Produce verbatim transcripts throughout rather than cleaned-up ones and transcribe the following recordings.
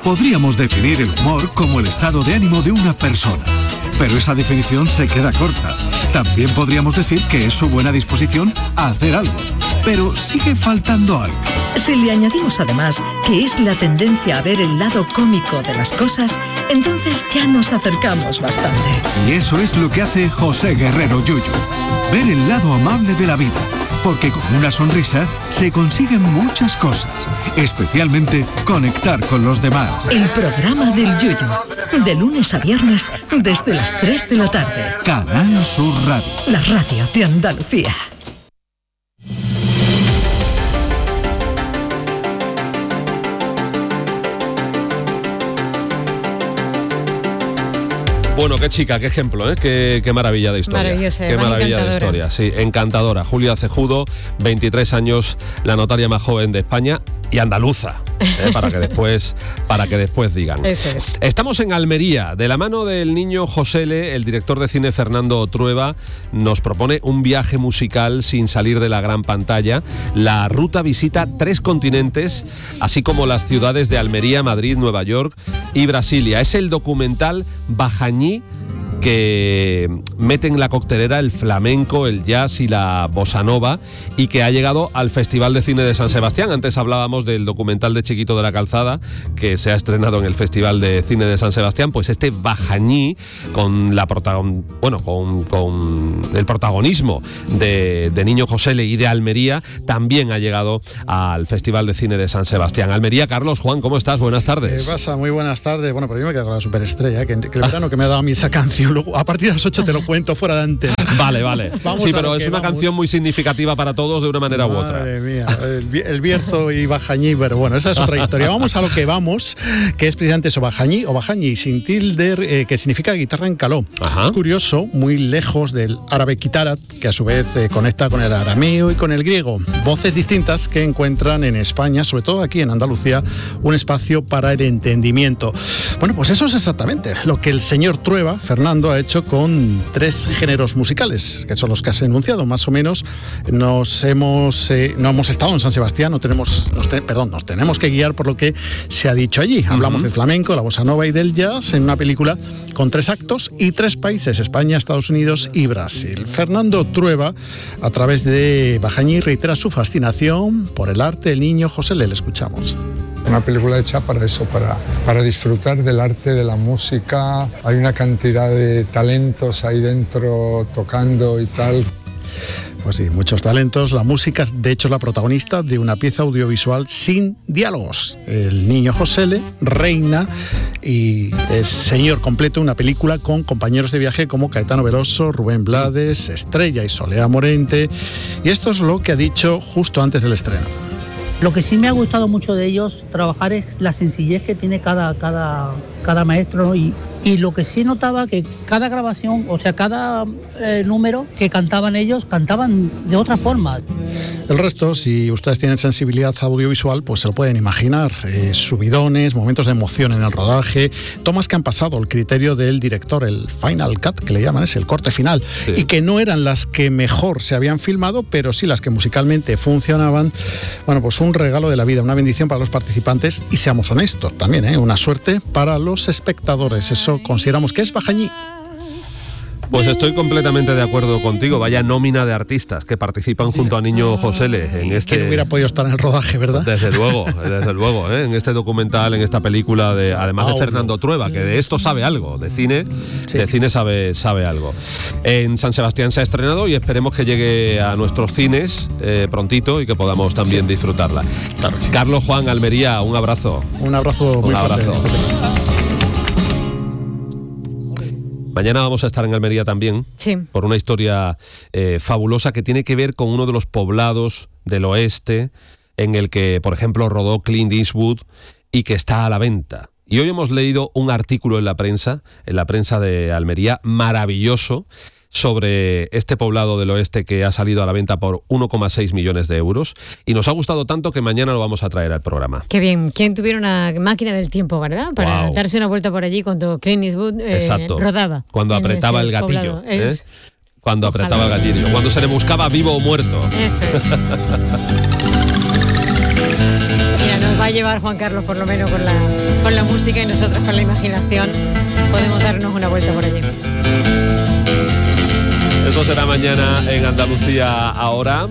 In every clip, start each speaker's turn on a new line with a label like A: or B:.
A: Podríamos definir el humor como el estado de ánimo de una persona, pero esa definición se queda corta. También podríamos decir que es su buena disposición a hacer algo, pero sigue faltando algo.
B: Si le añadimos además que es la tendencia a ver el lado cómico de las cosas, entonces ya nos acercamos bastante.
A: Y eso es lo que hace José Guerrero Yuyu, ver el lado amable de la vida. Porque con una sonrisa se consiguen muchas cosas, especialmente conectar con los demás.
B: El programa del Yuyu, de lunes a viernes desde las tres de la tarde.
A: Canal Sur Radio.
B: La radio de Andalucía.
C: Bueno, qué chica, qué ejemplo, ¿eh? Qué, qué maravilla de historia.
D: Maravillosa,
C: qué maravilla de historia, sí, encantadora. Julia Cejudo, veintitrés años, la notaria más joven de España y andaluza, ¿eh? para que después para que después digan.
D: Eso es.
C: Estamos en Almería, de la mano del niño Josele, el director de cine Fernando Trueba nos propone un viaje musical sin salir de la gran pantalla. La ruta visita tres continentes, así como las ciudades de Almería, Madrid, Nueva York y Brasilia. Es el documental Bajañí, que mete en la coctelera el flamenco, el jazz y la bossa nova, y que ha llegado al Festival de Cine de San Sebastián. Antes hablábamos del documental de Chiquito de la Calzada, que se ha estrenado en el Festival de Cine de San Sebastián. Pues este Bajañí, con la protagon... bueno, con, con el protagonismo de, de Niño Josele y de Almería, también ha llegado al Festival de Cine de San Sebastián. Almería, Carlos, Juan, ¿cómo estás? Buenas tardes.
E: ¿Qué pasa? Muy buenas tardes. Bueno, pero yo me quedo con la superestrella, ¿eh? que, que el verano que me ha dado a mí esa canción. Luego, a partir de las ocho te lo cuento fuera de antena.
C: Vale, vale.
E: Vamos
C: sí, pero es
E: que
C: una
E: vamos.
C: canción muy significativa para todos de una manera
E: Madre
C: u otra.
E: Madre mía, el, el Bierzo y Bajañí, pero bueno, esa es otra historia. Vamos a lo que vamos, que es precisamente eso, Bajañí o Bajañí, sin tilde, eh, que significa guitarra en caló.
C: Ajá.
E: Es curioso, muy lejos del árabe kitarat, que a su vez eh, conecta con el arameo y con el griego. Voces distintas que encuentran en España, sobre todo aquí en Andalucía, un espacio para el entendimiento. Bueno, pues eso es exactamente lo que el señor Trueba, Fernando, ha hecho con tres géneros musicales, que son los que has enunciado, más o menos. Nos hemos, eh, no hemos estado en San Sebastián, no tenemos, nos te, perdón, nos tenemos que guiar por lo que se ha dicho allí. Hablamos uh-huh. del flamenco, la bossa nova y del jazz en una película con tres actos y tres países, España, Estados Unidos y Brasil. Fernando Trueba, a través de Bajañí, reitera su fascinación por el arte del niño Josele. Le escuchamos.
F: Una película hecha para eso, para, para disfrutar del arte, de la música. Hay una cantidad de talentos ahí dentro tocando y tal.
E: Pues sí, muchos talentos. La música, de hecho, es la protagonista de una pieza audiovisual sin diálogos. El niño Josele reina y es señor completo, una película con compañeros de viaje como Caetano Veloso, Rubén Blades, Estrella y Soleá Morente. Y esto es lo que ha dicho justo antes del estreno.
G: Lo que sí me ha gustado mucho de ellos trabajar es la sencillez que tiene cada, cada, cada maestro, ¿no? y, y lo que sí notaba que cada grabación, o sea, cada eh, número que cantaban ellos, cantaban de otra forma.
E: El resto, si ustedes tienen sensibilidad audiovisual, pues se lo pueden imaginar. Eh, subidones, momentos de emoción en el rodaje, tomas que han pasado al criterio del director, el final cut, que le llaman, es el corte final, sí. y que no eran las que mejor se habían filmado, pero sí las que musicalmente funcionaban. Bueno, pues un regalo de la vida, una bendición para los participantes y, seamos honestos, también, ¿eh? una suerte para los espectadores. Eso consideramos que es Bajañí.
C: Pues estoy completamente de acuerdo contigo. Vaya nómina de artistas que participan junto a Niño Josele en este...
E: Que no hubiera podido estar en el rodaje, ¿verdad?
C: Desde luego, desde luego, ¿eh? En este documental, en esta película, de, además de Fernando Trueba, que de esto sabe algo, de cine, sí. de cine sabe, sabe algo. En San Sebastián se ha estrenado y esperemos que llegue a nuestros cines eh, prontito y que podamos también sí. disfrutarla. Claro, sí. Carlos, Juan, Almería, un abrazo.
E: Un abrazo muy
C: un abrazo.
E: fuerte.
C: Mañana vamos a estar en Almería también,
D: sí.
C: por una historia eh, fabulosa que tiene que ver con uno de los poblados del oeste en el que, por ejemplo, rodó Clint Eastwood y que está a la venta. Y hoy hemos leído un artículo en la prensa, en la prensa de Almería, maravilloso, sobre este poblado del oeste que ha salido a la venta por uno coma seis millones de euros y nos ha gustado tanto que mañana lo vamos a traer al programa.
D: Qué bien. ¿Quién tuviera una máquina del tiempo, verdad? Para wow. darse una vuelta por allí cuando Clint Eastwood eh, rodaba.
C: Cuando apretaba el gatillo. ¿eh? Es... Cuando Ojalá. apretaba el gatillo. Cuando se le buscaba vivo o muerto.
D: Eso es. Mira, nos va a llevar Juan Carlos, por lo menos con la, con la música, y nosotros con la imaginación podemos darnos una vuelta por allí.
C: Eso será mañana en Andalucía Ahora.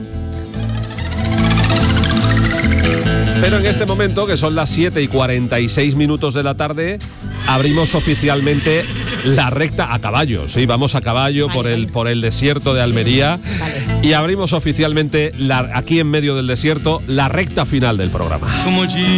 C: Pero en este momento, que son las siete y cuarenta y seis minutos de la tarde, abrimos oficialmente la recta a caballo. Sí, vamos a caballo vale, por, el, vale. por el desierto de Almería. Vale. Y abrimos oficialmente, la, aquí en medio del desierto, la recta final del programa.